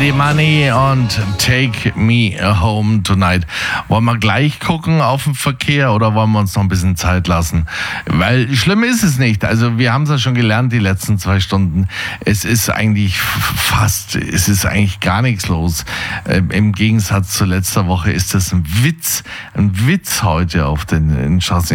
Eddie Money und Take Me Home Tonight. Wollen wir gleich gucken auf den Verkehr oder wollen wir uns noch ein bisschen Zeit lassen? Weil schlimm ist es nicht. Also wir haben es ja schon gelernt die letzten 2 Stunden. Es ist eigentlich gar nichts los. Im Gegensatz zu letzter Woche ist das ein Witz heute auf den Straßen.